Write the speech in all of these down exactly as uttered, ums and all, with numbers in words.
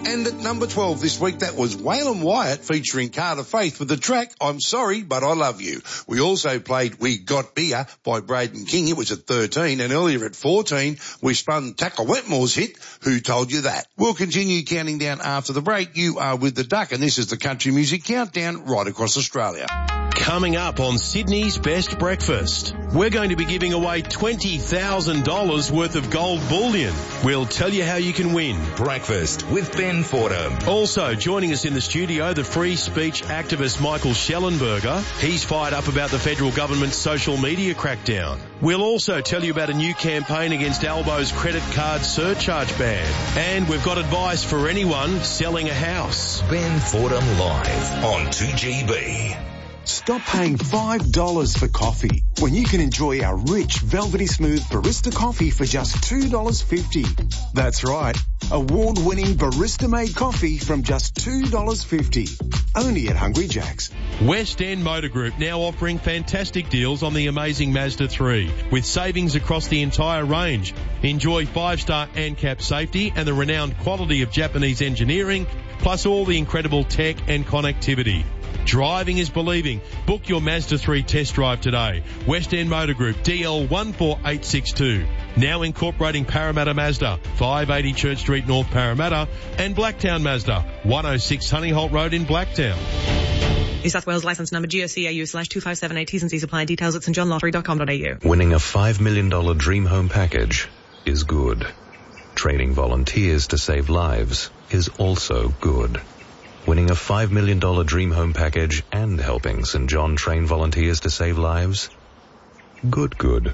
And at number twelve this week, that was Waylon Wyatt featuring Carter Faith with the track I'm Sorry But I Love You. We also played We Got Beer by Braden King. It was at thirteen. And earlier at fourteen, we spun Tackle Wetmore's hit, Who Told You That? We'll continue counting down after the break. You are with the Duck, and this is the Country Music Countdown right across Australia. Coming up on Sydney's Best Breakfast, we're going to be giving away twenty thousand dollars worth of gold bullion. We'll tell you how you can win. Breakfast with Ben Fordham. Also joining us in the studio, the free speech activist Michael Schellenberger. He's fired up about the federal government's social media crackdown. We'll also tell you about a new campaign against Albo's credit card surcharge ban. And we've got advice for anyone selling a house. Ben Fordham live on two G B. Stop paying five dollars for coffee when you can enjoy our rich, velvety smooth barista coffee for just two dollars fifty. That's right, award-winning barista-made coffee from just two dollars fifty. Only at Hungry Jack's. West End Motor Group now offering fantastic deals on the amazing Mazda three with savings across the entire range. Enjoy five-star ANCAP safety and the renowned quality of Japanese engineering, plus all the incredible tech and connectivity. Driving is believing. Book your Mazda three test drive today. West End Motor Group, D L one four eight six two. Now incorporating Parramatta Mazda, five eighty Church Street, North Parramatta, and Blacktown Mazda, one oh six Honeyholt Road in Blacktown. New South Wales licence number G O C A U slash two five seven eight. T's and C's apply. Details at st john lottery dot com dot a u. Winning a five million dollars dream home package is good. Training volunteers to save lives is also good. Winning a five million dollars dream home package and helping St John train volunteers to save lives? Good, good.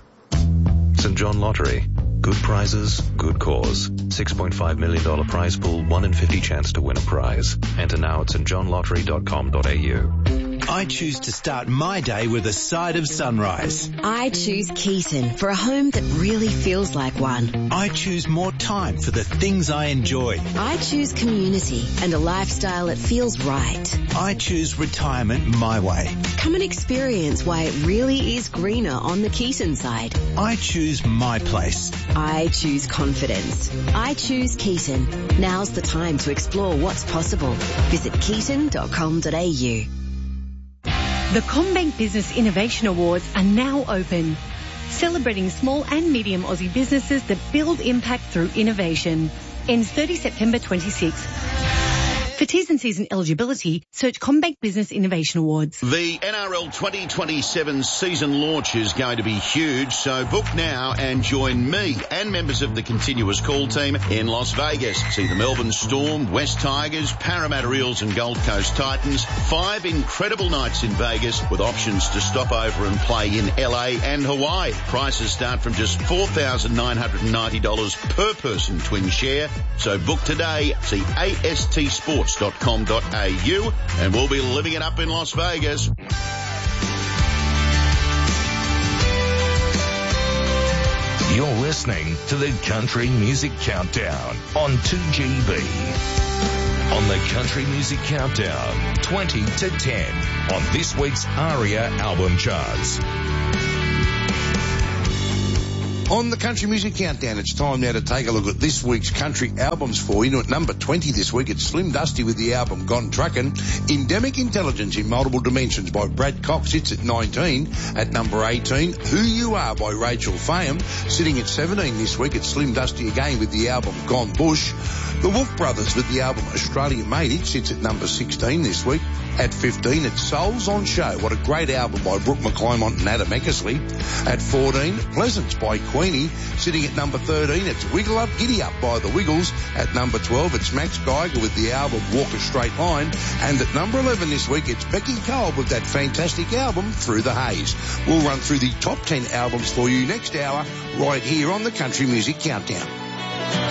St John Lottery. Good prizes, good cause. six point five million dollars prize pool, one in fifty chance to win a prize. Enter now at st john lottery dot com dot a u. I choose to start my day with a side of sunrise. I choose Keaton for a home that really feels like one. I choose more time for the things I enjoy. I choose community and a lifestyle that feels right. I choose retirement my way. Come and experience why it really is greener on the Keaton side. I choose my place. I choose confidence. I choose Keaton. Now's the time to explore what's possible. Visit keaton dot com dot a u. The CommBank Business Innovation Awards are now open, celebrating small and medium Aussie businesses that build impact through innovation. Ends thirtieth September twenty-sixth. For T's and C's and eligibility, search CommBank Business Innovation Awards. The N R L twenty twenty-seven season launch is going to be huge, so book now and join me and members of the continuous call team in Las Vegas. See the Melbourne Storm, West Tigers, Parramatta Eels and Gold Coast Titans. Five incredible nights in Vegas with options to stop over and play in L A and Hawaii. Prices start from just four thousand nine hundred ninety dollars per person twin share. So book today. See A S T sports dot com dot a u and we'll be living it up in Las Vegas. You're listening to the Country Music Countdown on two G B. On the Country Music Countdown, twenty to ten on this week's ARIA album charts. On the Country Music Countdown, it's time now to take a look at this week's country albums for you. At number twenty this week, it's Slim Dusty with the album Gone Truckin'. Endemic Intelligence in Multiple Dimensions by Brad Cox sits at nineteen. At number eighteen, Who You Are by Rachel Faham. Sitting at seventeen this week, it's Slim Dusty again with the album Gone Bush. The Wolf Brothers with the album Australian Made It sits at number sixteen this week. At fifteen, it's Souls on Show. What a great album by Brooke McClymont and Adam Eckersley. At fourteen, Pleasance by Queenie. Sitting at number thirteen, it's Wiggle Up, Giddy Up by The Wiggles. At number twelve, it's Max Geiger with the album Walk a Straight Line. And at number eleven this week, it's Becky Kolb with that fantastic album Through the Haze. We'll run through the top ten albums for you next hour right here on the Country Music Countdown.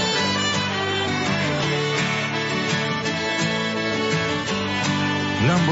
Number